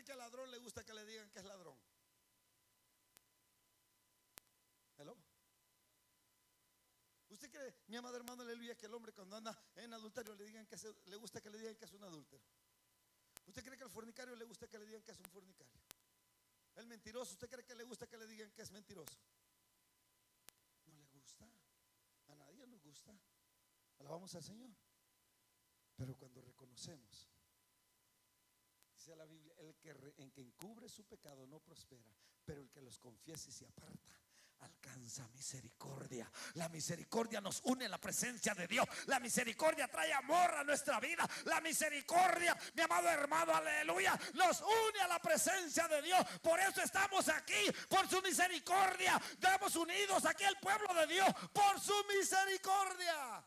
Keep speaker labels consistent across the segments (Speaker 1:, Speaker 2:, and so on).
Speaker 1: que al ladrón le gusta que le digan que es ladrón? Hello. ¿Usted cree, mi amado hermano, aleluya, que el hombre cuando anda en adulterio le gusta que le digan que es un adúltero? ¿Usted cree que al fornicario le gusta que le digan que es un fornicario? El mentiroso, ¿usted cree que le gusta que le digan que es mentiroso? No le gusta. A nadie nos gusta. Alabamos al Señor. Pero cuando reconocemos, dice la Biblia, en que encubre su pecado no prospera, pero el que los confiesa y se aparta alcanza misericordia. La misericordia nos une en la presencia de Dios. La misericordia trae amor a nuestra vida. La misericordia, mi amado hermano, aleluya, nos une a la presencia de Dios. Por eso estamos aquí, por su misericordia. Estamos unidos aquí al pueblo de Dios por su misericordia.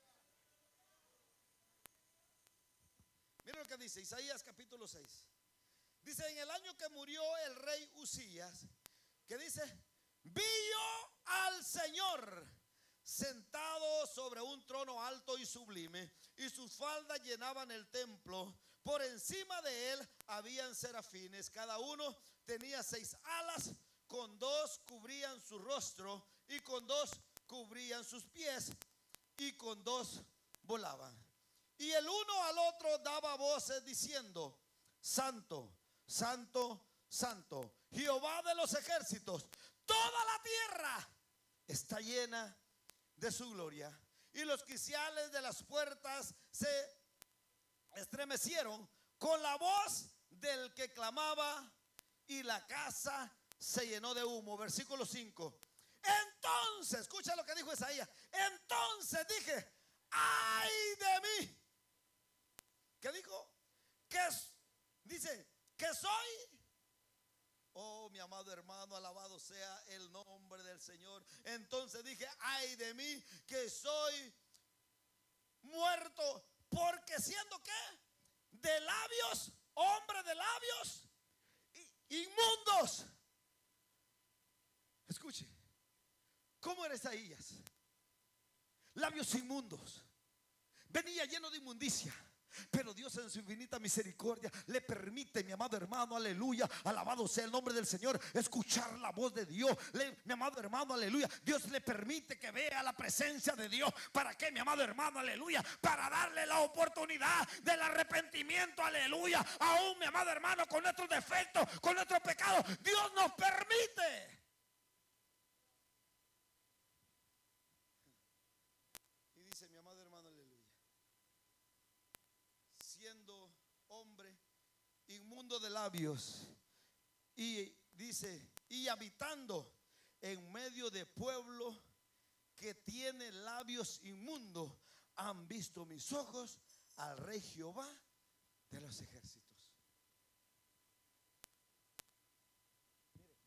Speaker 1: Miren lo que dice Isaías capítulo 6. Dice: en el año que murió el rey Usías, que dice: vi yo al Señor sentado sobre un trono alto y sublime, y sus faldas llenaban el templo. Por encima de él habían serafines, cada uno tenía 6 alas, con 2 cubrían su rostro, y con 2 cubrían sus pies, y con 2 volaban. Y el uno al otro daba voces diciendo: Santo, Santo, Santo, Jehová de los ejércitos, toda la tierra está llena de su gloria. Y los quiciales de las puertas se estremecieron con la voz del que clamaba, y la casa se llenó de humo. Versículo 5. Entonces, escucha lo que dijo Isaías. Entonces dije: ay de mí. ¿Qué dijo? Dice que soy. Oh, mi amado hermano, alabado sea el nombre del Señor. Entonces dije: ay de mí, que soy muerto, porque siendo ¿qué? De labios, hombre de labios inmundos. Escuche, ¿cómo era Isaías? Labios inmundos. Venía lleno de inmundicia. Pero Dios en su infinita misericordia le permite, mi amado hermano, aleluya, alabado sea el nombre del Señor, escuchar la voz de Dios. Mi amado hermano, aleluya, Dios le permite que vea la presencia de Dios. ¿Para qué, mi amado hermano, aleluya? Para darle la oportunidad del arrepentimiento, aleluya. Aún, mi amado hermano, con nuestros defectos, con nuestros pecados, Dios nos permite. Y dice mi amado hermano, aleluya, siendo hombre inmundo de labios, y dice, y habitando en medio de pueblo que tiene labios inmundos, han visto mis ojos al Rey Jehová de los ejércitos. Mire,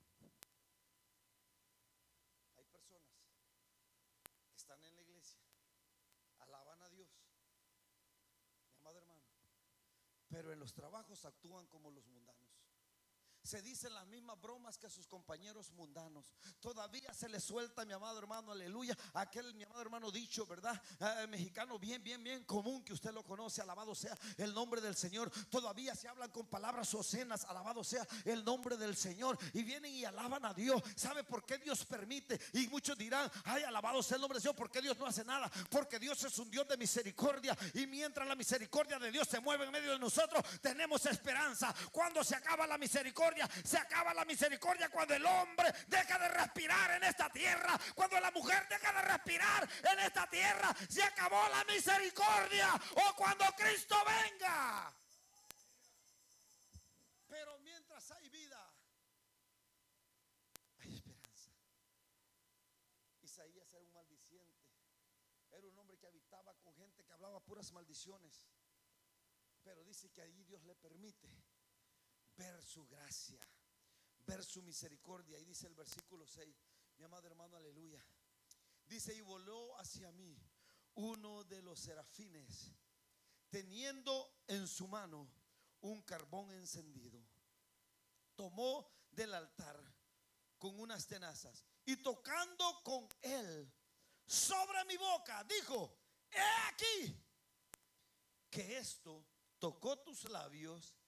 Speaker 1: hay personas que están en la iglesia, alaban a Dios, mi amado hermano, pero en los trabajos actúan como los mundanos. Se dicen las mismas bromas que a sus compañeros mundanos. Todavía se les suelta, mi amado hermano, aleluya, aquel, mi amado hermano, dicho, ¿verdad? Mexicano bien común, que usted lo conoce, alabado sea el nombre del Señor. Todavía se hablan con palabras obscenas, alabado sea el nombre del Señor, y vienen y alaban a Dios. ¿Sabe por qué Dios permite? Y muchos dirán: ay, alabado sea el nombre del Señor, ¿por qué Dios no hace nada? Porque Dios es un Dios de misericordia, y mientras la misericordia de Dios se mueve en medio de nosotros, tenemos esperanza. Cuando se acaba la misericordia, se acaba la misericordia cuando el hombre deja de respirar en esta tierra, cuando la mujer deja de respirar en esta tierra, se acabó la misericordia, o cuando Cristo venga. Pero mientras hay vida, hay esperanza. Isaías era un maldiciente, era un hombre que habitaba con gente que hablaba puras maldiciones, pero dice que allí Dios le permite ver su gracia, ver su misericordia. Y dice el versículo 6, mi amado hermano, aleluya, dice: y voló hacia mí uno de los serafines, teniendo en su mano un carbón encendido. Tomó del altar con unas tenazas, y tocando con él sobre mi boca, dijo: he aquí que esto tocó tus labios,